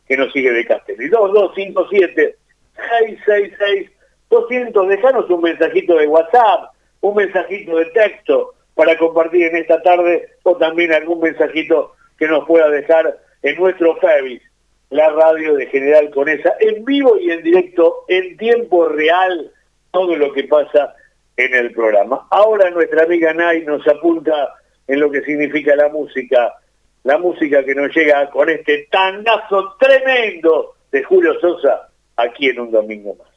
que nos sigue de Castelli. 2257-666-200. Dejanos un mensajito de WhatsApp, un mensajito de texto para compartir en esta tarde, o también algún mensajito que nos pueda dejar en nuestro Febis, la radio de General Conesa, en vivo y en directo, en tiempo real, todo lo que pasa en el programa. Ahora nuestra amiga Nay nos apunta en lo que significa la música que nos llega con este tangazo tremendo de Julio Sosa, aquí en Un Domingo Más.